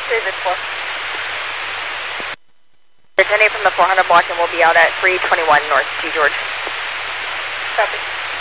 David 4. There's 10-8 from the 400 block, and we'll be out at 321 North G. George. Copy.